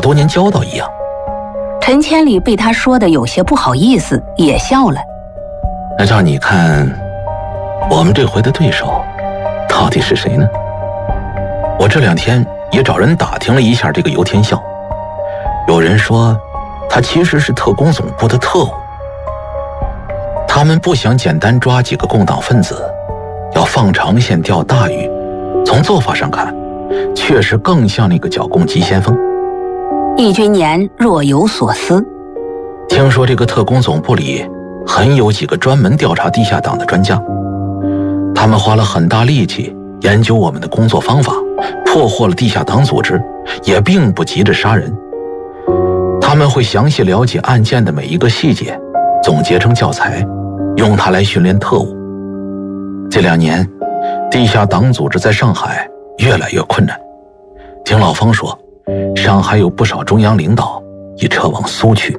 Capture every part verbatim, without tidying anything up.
多年交道一样。 陈千里被他说的有些不好意思，也笑了。 那照你看，我们这回的对手到底是谁呢？我这两天也找人打听了一下这个游天笑，有人说他其实是特工总部的特务。他们不想简单抓几个共党分子，要放长线钓大鱼。从做法上看，确实更像那个剿共急先锋。 易君年若有所思。 听说这个特工总部里很有几个专门调查地下党的专家，他们花了很大力气研究我们的工作方法，破获了地下党组织，也并不急着杀人。他们会详细了解案件的每一个细节，总结成教材，用它来训练特务。这两年地下党组织在上海越来越困难，听老方说上海有不少中央领导已撤往苏区。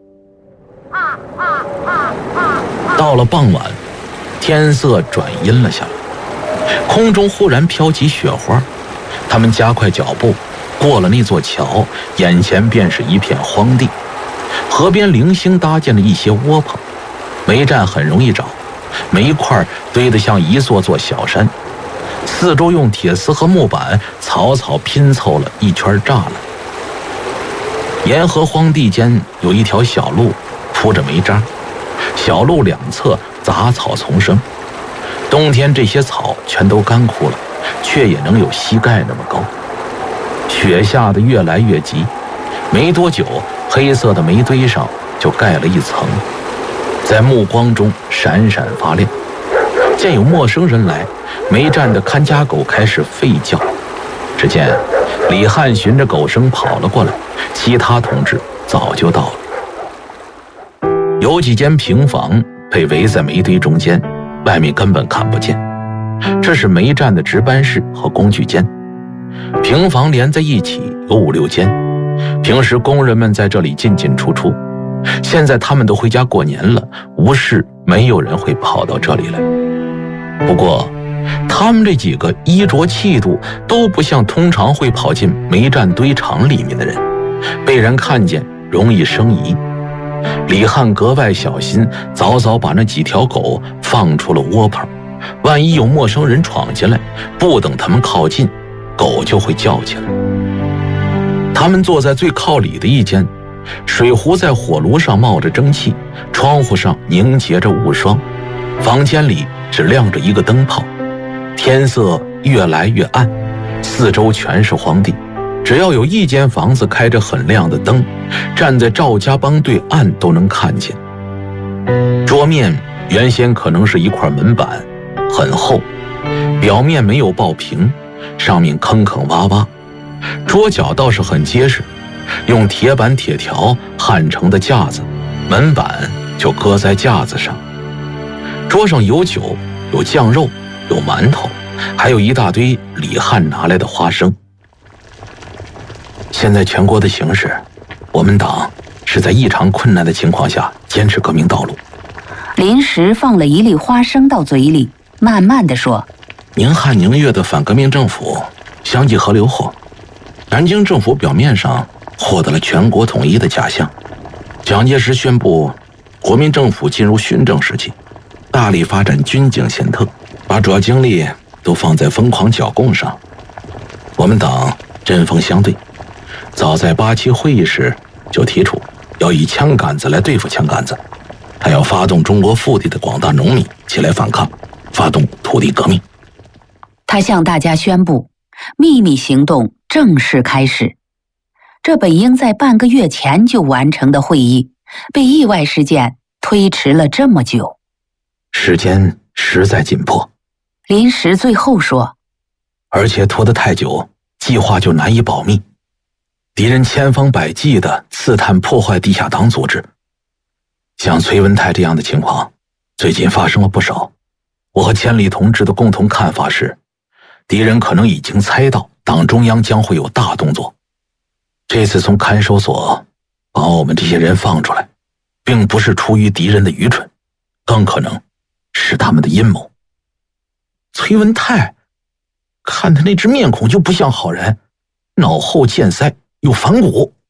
到了傍晚，天色转阴了下来，空中忽然飘起雪花。他们加快脚步，过了那座桥，眼前便是一片荒地。河边零星搭建了一些窝棚，煤站很容易找，煤块堆得像一座座小山，四周用铁丝和木板草草拼凑了一圈栅栏。沿河荒地间有一条小路铺着煤渣，小路两侧杂草丛生，冬天这些草全都干枯了，却也能有膝盖那么高。雪下得越来越急，没多久黑色的煤堆上就盖了一层，在目光中闪闪发亮。见有陌生人来，煤站的看家狗开始吠叫。只见李汉循着狗声跑了过来，其他同志早就到了。有几间平房被围在煤堆中间，外面根本看不见。这是煤站的值班室和工具间，平房连在一起有五六间，平时工人们在这里进进出出。现在他们都回家过年了，无事，没有人会跑到这里来。不过他们这几个衣着气度都不像通常会跑进煤站堆场里面的人，被人看见容易生疑。李汉格外小心，早早把那几条狗放出了窝棚，万一有陌生人闯进来，不等他们靠近，狗就会叫起来。他们坐在最靠里的一间，水壶在火炉上冒着蒸汽，窗户上凝结着雾霜，房间里只亮着一个灯泡。天色越来越暗，四周全是荒地，只要有一间房子开着很亮的灯，站在赵家帮对岸都能看见。桌面原先可能是一块门板，很厚，表面没有爆平，上面坑坑洼洼。桌角倒是很结实，用铁板铁条焊成的架子，门板就搁在架子上。桌上有酒，有酱肉，有馒头，还有一大堆李汉拿来的花生。现在全国的形势，我们党是在异常困难的情况下坚持革命道路。 临时放了一粒花生到嘴里，慢慢地说： 宁汉宁粤的反革命政府相继河流后，南京政府表面上获得了全国统一的假象。蒋介石宣布国民政府进入训政时期，大力发展军警宪特，把主要精力都放在疯狂剿共上。我们党针锋相对，早在八七会议时就提出要以枪杆子来对付枪杆子，还要发动中国腹地的广大农民起来反抗，发动土地革命。 他向大家宣布，秘密行动正式开始。这本应在半个月前就完成的会议，被意外事件推迟了这么久。 时间实在紧迫， 临时最后说， 而且拖得太久，计划就难以保密。敌人千方百计地刺探破坏地下党组织，像崔文泰这样的情况最近发生了不少。我和千里同志的共同看法是，敌人可能已经猜到党中央将会有大动作。这次从看守所把我们这些人放出来，并不是出于敌人的愚蠢，更可能是他们的阴谋。崔文泰看他那只面孔就不像好人，脑后见腮，有反骨。